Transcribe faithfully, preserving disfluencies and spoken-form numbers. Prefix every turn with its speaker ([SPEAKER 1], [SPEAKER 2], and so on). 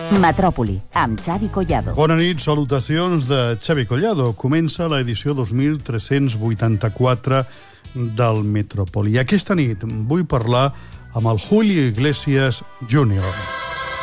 [SPEAKER 1] Metròpoli, amb Xavi Collado.
[SPEAKER 2] Bona nit, salutacions de Xavi Collado. Comença l'edició dos mil tres-cents vuitanta-quatre del Metròpoli. I aquesta nit vull parlar amb el Julio Iglesias júnior